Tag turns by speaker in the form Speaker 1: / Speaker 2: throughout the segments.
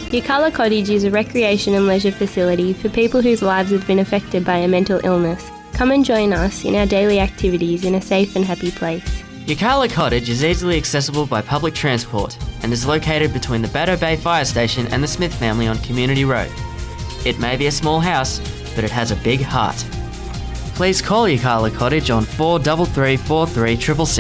Speaker 1: Yirrkala Cottage is a recreation and leisure facility for people whose lives have been affected by a mental illness. Come and join us in our daily activities in a safe and happy place.
Speaker 2: Yirrkala Cottage is easily accessible by public transport and is located between the Baddo Bay Fire Station and the Smith family on Community Road. It may be a small house, but it has a big heart. Please call Yirrkala Cottage on 433 43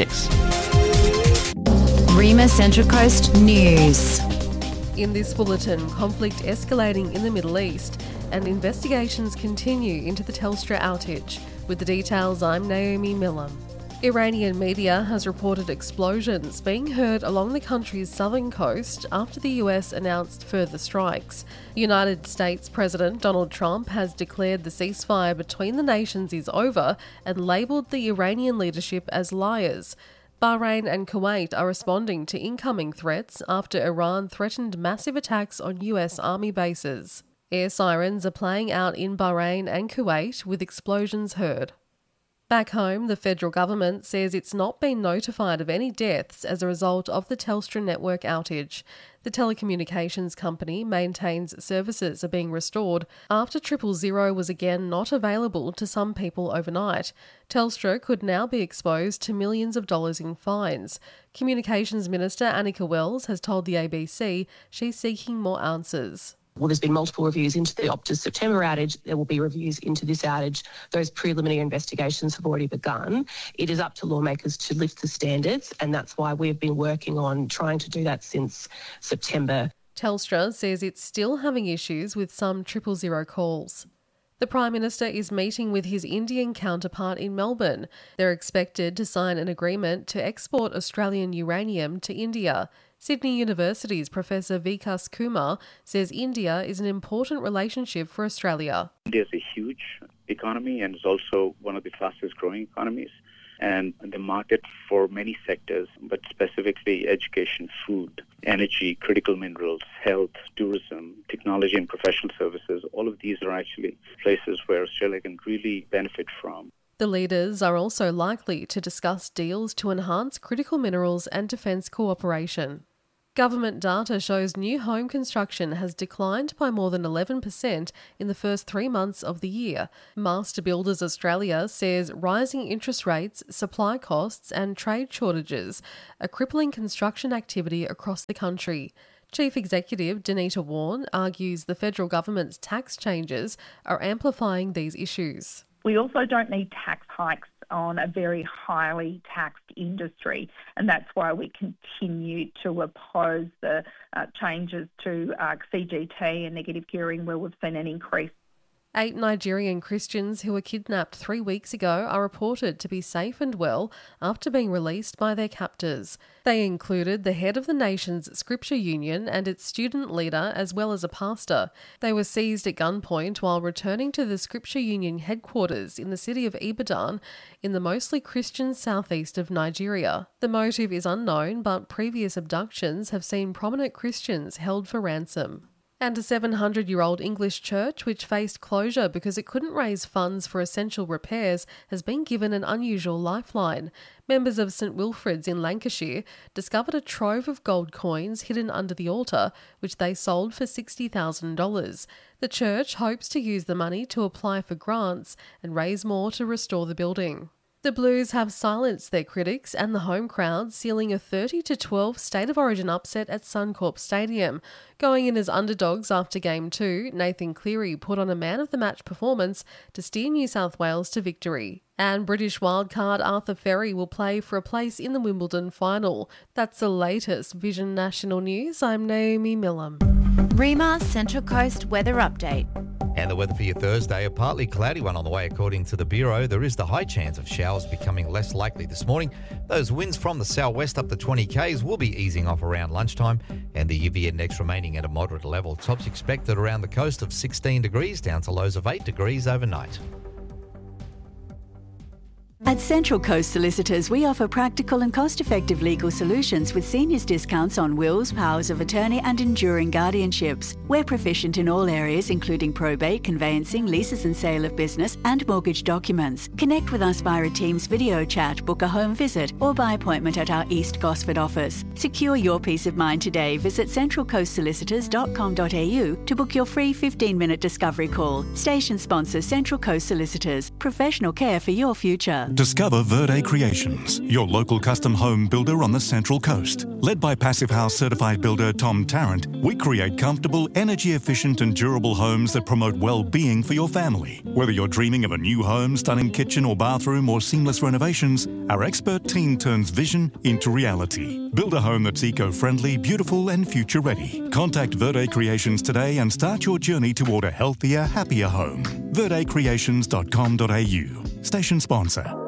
Speaker 2: 666.
Speaker 3: Rima Central Coast News.
Speaker 4: In this bulletin, conflict escalating in the Middle East and investigations continue into the Telstra outage. With the details, I'm Naomi Millam. Iranian media has reported explosions being heard along the country's southern coast after the US announced further strikes. United States President Donald Trump has declared the ceasefire between the nations is over and labelled the Iranian leadership as liars. Bahrain and Kuwait are responding to incoming threats after Iran threatened massive attacks on US army bases. Air sirens are playing out in Bahrain and Kuwait with explosions heard. Back home, the federal government says it's not been notified of any deaths as a result of the Telstra network outage. The telecommunications company maintains services are being restored after 000 was again not available to some people overnight. Telstra could now be exposed to millions of dollars in fines. Communications Minister Annika Wells has told the ABC she's seeking more answers.
Speaker 5: Well, there's been multiple reviews into the Optus September outage. There will be reviews into this outage. Those preliminary investigations have already begun. It is up to lawmakers to lift the standards, and that's why we've been working on trying to do that since September.
Speaker 4: Telstra says it's still having issues with some 000 calls. The Prime Minister is meeting with his Indian counterpart in Melbourne. They're expected to sign an agreement to export Australian uranium to India. Sydney University's Professor Vikas Kumar says India is an important relationship for Australia.
Speaker 6: India is a huge economy and is also one of the fastest growing economies. And the market for many sectors, but specifically education, food, energy, critical minerals, health, tourism, technology and professional services, all of these are actually places where Australia can really benefit from.
Speaker 4: The leaders are also likely to discuss deals to enhance critical minerals and defence cooperation. Government data shows new home construction has declined by more than 11% in the first 3 months of the year. Master Builders Australia says rising interest rates, supply costs and trade shortages are crippling construction activity across the country. Chief Executive Danita Warren argues the federal government's tax changes are amplifying these issues.
Speaker 7: We also don't need tax hikes on a very highly taxed industry, and that's why we continue to oppose the changes to CGT and negative gearing where we've seen an increase.
Speaker 4: 8 Nigerian Christians who were kidnapped 3 weeks ago are reported to be safe and well after being released by their captors. They included the head of the nation's Scripture Union and its student leader, as well as a pastor. They were seized at gunpoint while returning to the Scripture Union headquarters in the city of Ibadan in the mostly Christian southeast of Nigeria. The motive is unknown, but previous abductions have seen prominent Christians held for ransom. And a 700-year-old English church, which faced closure because it couldn't raise funds for essential repairs, has been given an unusual lifeline. Members of St Wilfrid's in Lancashire discovered a trove of gold coins hidden under the altar, which they sold for $60,000. The church hopes to use the money to apply for grants and raise more to restore the building. The Blues have silenced their critics and the home crowd, sealing a 30-12 State of Origin upset at Suncorp Stadium. Going in as underdogs after Game 2, Nathan Cleary put on a man-of-the-match performance to steer New South Wales to victory. And British wildcard Arthur Ferry will play for a place in the Wimbledon final. That's the latest Vision National News. I'm Naomi Millam.
Speaker 3: Rima Central Coast Weather Update.
Speaker 8: And the weather for your Thursday, a partly cloudy one on the way according to the Bureau. There is the high chance of showers becoming less likely this morning. Those winds from the southwest up to 20 k's will be easing off around lunchtime, and the UV index remaining at a moderate level. Tops expected around the coast of 16 degrees down to lows of 8 degrees overnight.
Speaker 9: At Central Coast Solicitors, we offer practical and cost-effective legal solutions with seniors discounts on wills, powers of attorney and enduring guardianships. We're proficient in all areas including probate, conveyancing, leases and sale of business and mortgage documents. Connect with us via a Teams video chat, book a home visit or by appointment at our East Gosford office. Secure your peace of mind today. Visit centralcoastsolicitors.com.au to book your free 15-minute discovery call. Station sponsor Central Coast Solicitors. Professional care for your future.
Speaker 10: Discover Verde Creations, your local custom home builder on the Central Coast. Led by Passive House certified builder Tom Tarrant, we create comfortable, energy-efficient and durable homes that promote well-being for your family. Whether you're dreaming of a new home, stunning kitchen or bathroom or seamless renovations, our expert team turns vision into reality. Build a home that's eco-friendly, beautiful and future-ready. Contact Verde Creations today and start your journey toward a healthier, happier home. verdecreations.com.au. Station sponsor.